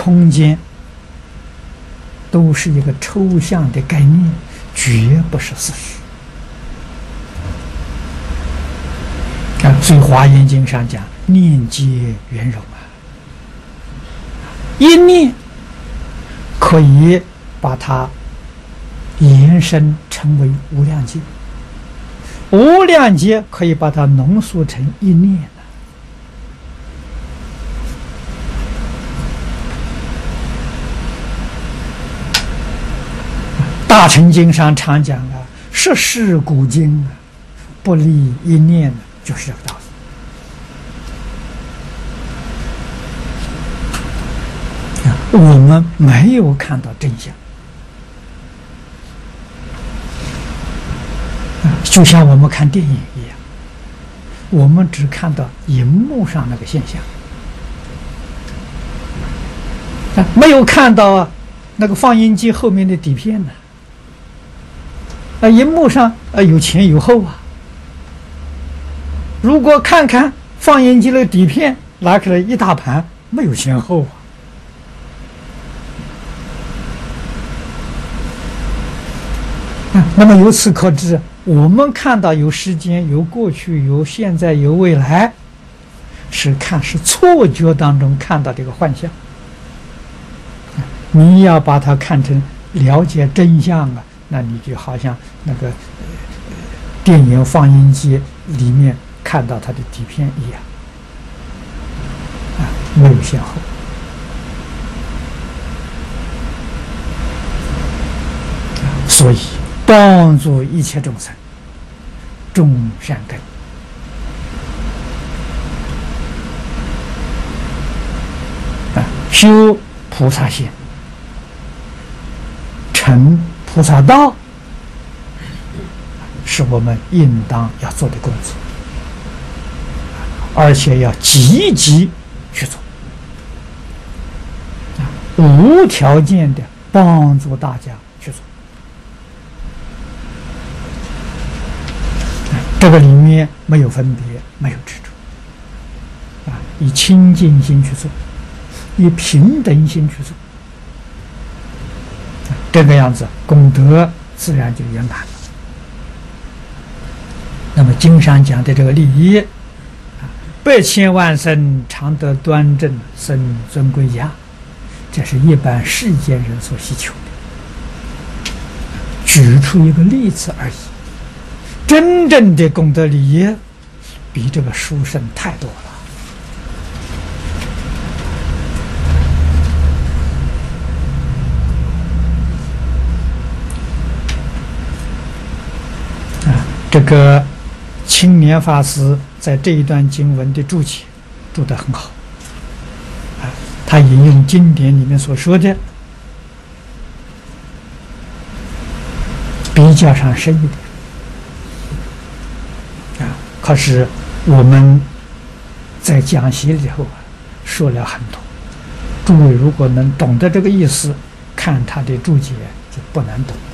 空间都是一个抽象的概念，绝不是事实。所以《华严经》上讲，念皆圆融啊，一念可以把它延伸成为无量劫，无量劫可以把它浓缩成一念。大乘经上常讲啊，十世古今啊，不离一念，就是这个道理。我们没有看到真相，就像我们看电影一样，我们只看到荧幕上那个现象，没有看到那个放映机后面的底片呢。荧幕上有前有后啊。如果看看放映机的底片，拿开了一大盘，没有前后啊。那么由此可知，我们看到有时间、有过去、有现在、有未来，是错觉当中看到这个幻象。你要把它看成了解真相啊，那你就好像那个电影放映机里面看到它的底片一样没有先后。所以帮助一切众生种善根，修菩萨行，成菩萨道，是我们应当要做的工作，而且要积极去做，无条件的帮助大家去做。这个里面没有分别，没有执着，以清净心去做，以平等心去做，这个样子功德自然就圆满了。那么经上讲的这个利益，100千万生常得端正生尊贵家，这是一般世间人所希求的，举出一个例子而已。真正的功德利益比这个殊胜太多了。这个青年法师在这一段经文的注解注得很好，他引用经典里面所说的，比较上深一点。可是我们在讲习里头说了很多，诸位如果能懂得这个意思，看他的注解就不难懂。